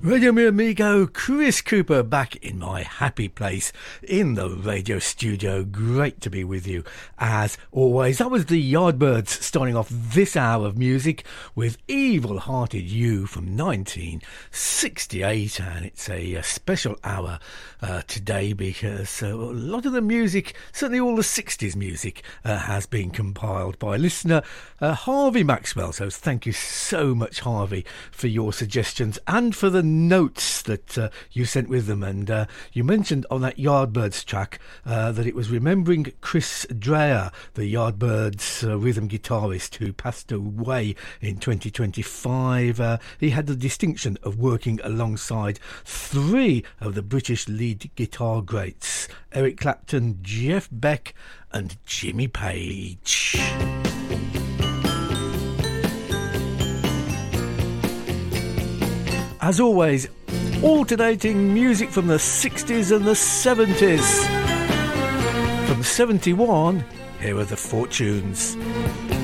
Radio Mi Amigo, Chris Cooper back in my happy place in the radio studio. Great to be with you as always. That was the Yardbirds starting off this hour of music with Evil Hearted You from 1968, and it's a special hour today because a lot of the music, certainly all the 60s music, has been compiled by listener Harvey Maxwell. So thank you so much, Harvey, for your suggestions and for the notes that you sent with them. And you mentioned on that Yardbirds track that it was remembering Chris Dreyer, the Yardbirds rhythm guitarist who passed away in 2025. He had the distinction of working alongside three of the British lead guitar greats: Eric Clapton, Jeff Beck and Jimmy Page. As always, alternating music from the 60s and the 70s. From 71, here are the Fortunes.